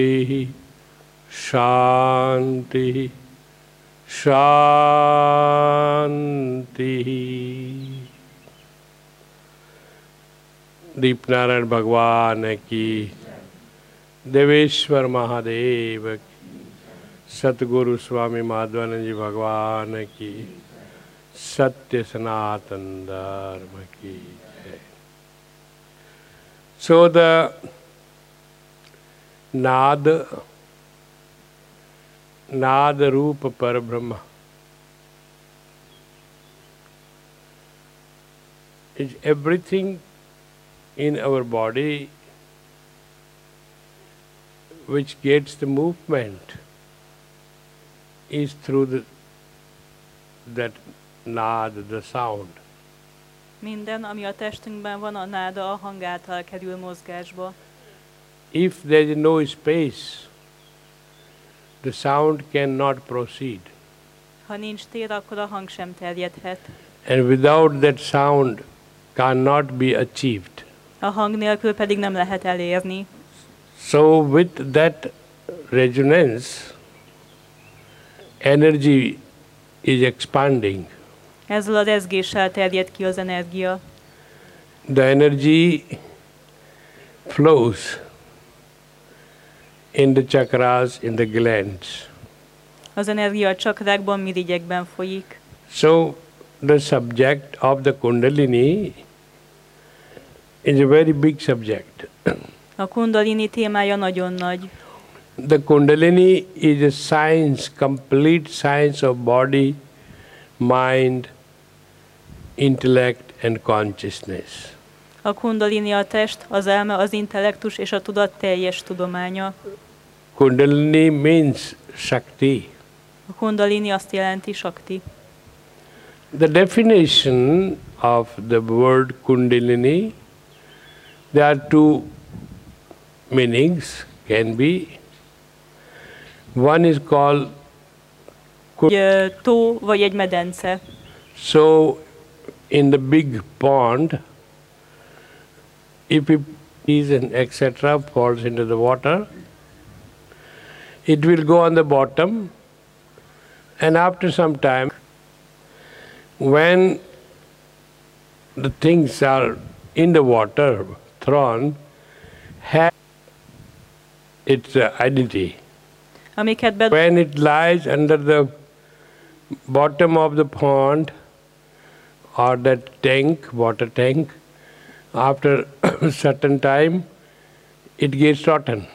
Shanti, Shanti. Deepnarayan भगवान की, देवेश्वर महादेव की, सतगुरु स्वामी माधवानंद जी भगवान की, सत्य सनातन धर्म की जय। So the नाद रूप पर ब्रह्म is everything in our body which gets the movement is through that nad, the sound. Minden, ami a testünkben van, a náda, a hang által kerül mozgásba. If there is no space, the sound cannot proceed. Ha nincs tér, akkor a hang sem terjedhet. And without that sound cannot be achieved. A hang nélkül pedig nem lehet elérni. So with that resonance, energy is expanding. Ezzel a rezgéssel terjed ki az energia. The energy flows in the chakras, in the glands. Az energia a csakrákban, mirigyekben folyik. So the subject of the Kundalini is a very big subject. A kundalini témája nagyon nagy. The Kundalini is a science, complete science of body, mind, intellect and consciousness. A kundalini a test, az elme, az intellektus és a tudat teljes tudománya. Kundalini means Shakti. A kundalini azt jelenti Shakti. The definition of the word Kundalini, there are two meanings, can be. One is called Egy tó vagy egy medence. So in the big pond, if it is and etc. falls into the water, it will go on the bottom, and after some time, when the things are in the water thrown, have its identity. When it lies under the bottom of the pond or that tank, water tank, after a certain time, it gets rotten.